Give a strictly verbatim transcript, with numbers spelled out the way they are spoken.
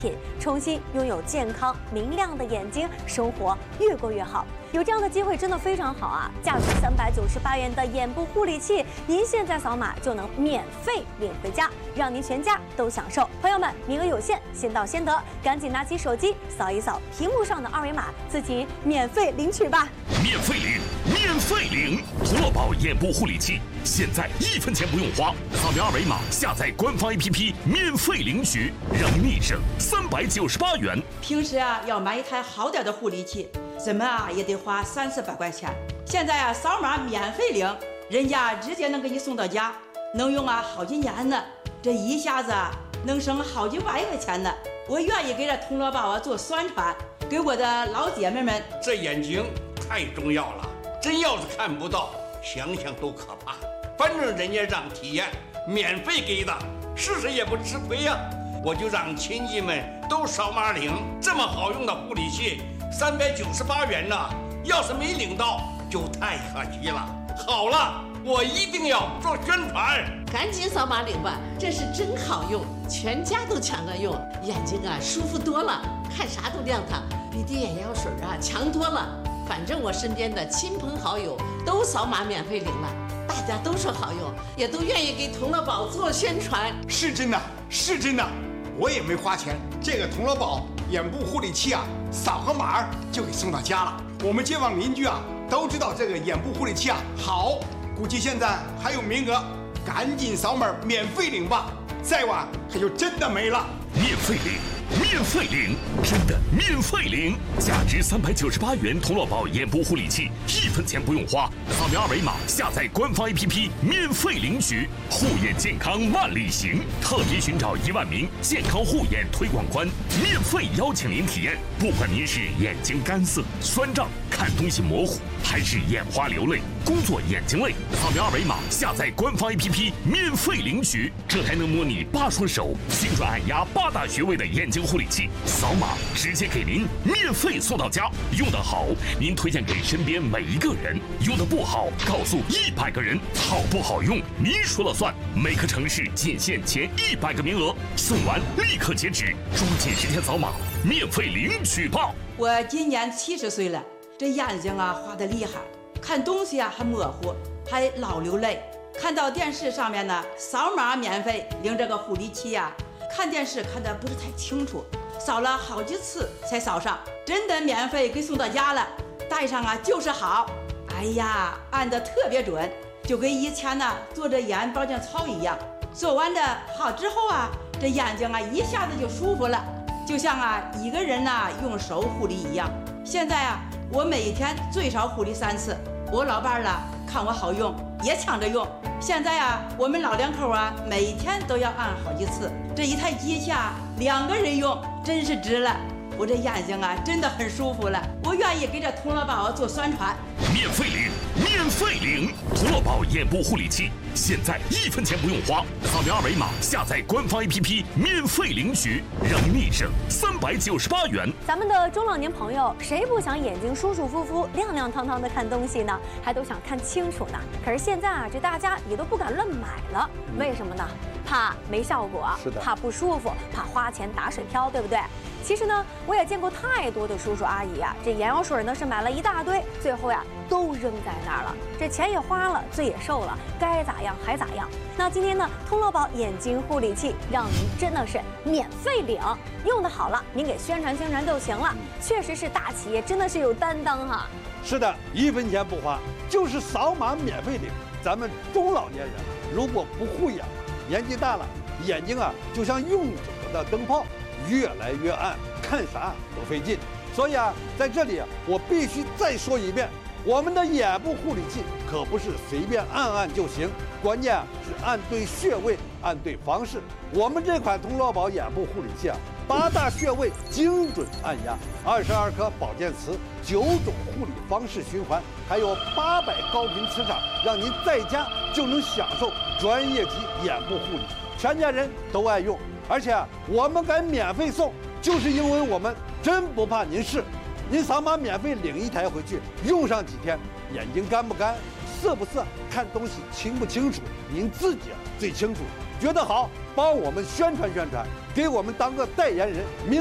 重新拥有健康明亮的眼睛，生活越过越好。有这样的机会真的非常好啊！价值三百九十八元的眼部护理器，您现在扫码就能免费领回家，让您全家都享受。朋友们，名额有限，先到先得，赶紧拿起手机扫一扫屏幕上的二维码，自己免费领取吧！ 免费领，免费领！童乐宝眼部护理器，现在一分钱不用花，扫描二维码下载官方 A P P， 免费领取，让你省三百九十八元。 平时啊，要买一台好点的护理器，怎么啊也得花三四百块钱。现在啊，扫码免费领，人家直接能给你送到家，能用啊好几年呢。这一下子啊，能省好几万块钱呢。我愿意给这童乐宝啊做宣传，给我的老姐妹们。 这眼睛太重要了，真要是看不到，想想都可怕。反正人家让体验，免费给的，试试也不吃亏呀。我就让亲戚们都扫码领，这么好用的护理器，三百九十八元呢。要是没领到，就太可惜了。好了，我一定要做宣传， 赶紧扫码领吧，这是真好用，全家都抢着用，眼睛啊舒服多了，看啥都亮堂，比滴眼药水啊强多了。反正我身边的亲朋好友都扫码免费领了，大家都说好用，也都愿意给童乐宝做宣传。 是真的，是真的，我也没花钱，这个童乐宝眼部护理器啊，扫个码就给送到家了。我们街坊邻居啊都知道这个眼部护理器啊好，估计现在还有名额，赶紧扫码免费领吧，再晚可就真的没了。 免费领，免费领，真的免费领！价值三百九十八元童乐宝眼部护理器，一分钱不用花，扫描二维码下载官方 A P P， 免费领取。护眼健康万里行，特别寻找一万名健康护眼推广官，免费邀请您体验。不管您是眼睛干涩、酸胀、看东西模糊，还是眼花流泪、工作眼睛累，扫描二维码下载官方 A P P， 免费领取。这还能模拟八双手、心转按压八大穴位的眼睛护理器，扫码直接给您免费送到家。用得好，您推荐给身边每一个人；用得不好，告诉一百个人。好不好用，您说了算。每个城市仅限前一百个名额，送完立刻截止，抓紧时间扫码，免费领取吧。 我今年七十岁了，这眼睛啊花得厉害，看东西啊还模糊，还老流泪。看到电视上面呢，扫码免费领这个护理器呀、啊，看电视看得不是太清楚，扫了好几次才扫上，真的免费给送到家了。戴上啊就是好，哎呀，按得特别准，就跟以前呢做这眼保健操一样。做完的好之后啊，这眼睛啊一下子就舒服了，就像啊一个人呐用手护理一样。现在啊，我每一天最少护理三次。我老伴儿啊看我好用，也抢着用。现在啊，我们老两口啊，每天都要按好几次。这一台机器啊，两个人用真是值了。我这眼睛啊，真的很舒服了。我愿意给这童乐宝做宣传。 免费领，免费领！童乐宝眼部护理器，现在一分钱不用花，扫描二维码下载官方 A P P， 免费领取，让你省三百九十八元。 咱们的中老年朋友，谁不想眼睛舒舒服服、亮亮堂堂的看东西呢？还都想看清楚呢。可是现在啊，这大家也都不敢乱买了，为什么呢？怕没效果，怕不舒服，怕花钱打水漂，对不对？其实呢，我也见过太多的叔叔阿姨啊，这眼药水呢是买了一大堆，最后呀都扔在那儿了，这钱也花了，罪也受了，该咋样还咋样。那今天呢，童乐宝眼睛护理器让您真的是免费领，用的好了，您给宣传宣传就行了。确实是大企业，真的是有担当哈。 是的，一分钱不花，就是扫码免费领。咱们中老年人如果不护眼，年纪大了，眼睛啊就像用久了的灯泡，越来越暗，看啥都费劲。所以啊，在这里啊，我必须再说一遍，我们的眼部护理器可不是随便按按就行，关键啊是按对穴位，按对方式。我们这款童乐宝眼部护理器啊，八大穴位精准按压，二十二颗保健词，九种护理方式循环，还有八百高频磁场，让您在家就能享受专业级眼部护理，全家人都爱用。而且啊，我们敢免费送，就是因为我们真不怕您试。您扫码免费领一台回去，用上几天，眼睛干不干、涩不涩、看东西清不清楚，您自己啊最清楚。觉得好帮我们宣传宣传，给我们当个代言人。明